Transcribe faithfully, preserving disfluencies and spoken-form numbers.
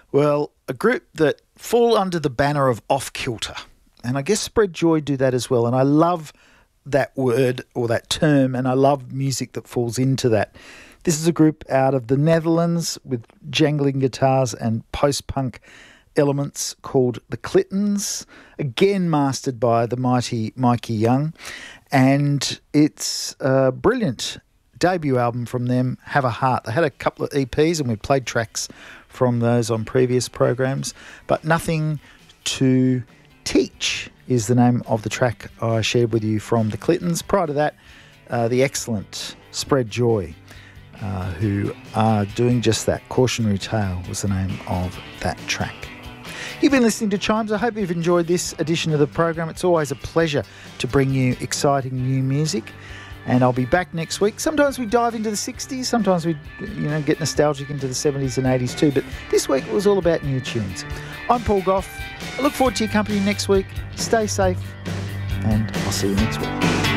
Well, a group that fall under the banner of Off Kilter. And I guess Spread Joy do that as well. And I love that word or that term, and I love music that falls into that. This is a group out of the Netherlands with jangling guitars and post-punk elements called the Clintons, again mastered by the mighty Mikey Young. And it's a brilliant debut album from them, Have a Heart. They had a couple of E Ps and we played tracks from those on previous programs, but Nothing to Teach is the name of the track I shared with you from the Clintons. Prior to that, uh, the excellent Spread Joy, uh, who are doing just that. Cautionary Tale was the name of that track. You've been listening to Chimes. I hope you've enjoyed this edition of the program. It's always a pleasure to bring you exciting new music. And I'll be back next week. Sometimes we dive into the sixties. Sometimes we, you know, get nostalgic into the seventies and eighties too. But this week it was all about new tunes. I'm Paul Gough. I look forward to your company next week. Stay safe, and I'll see you next week.